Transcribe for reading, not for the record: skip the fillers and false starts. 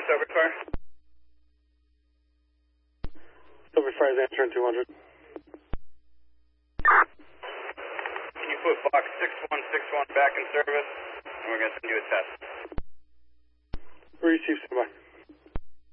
Strawberry Fire? Strawberry Fire is answering 200. Can you put box 6161 back in service? And we're going to send you a test. Receive, standby.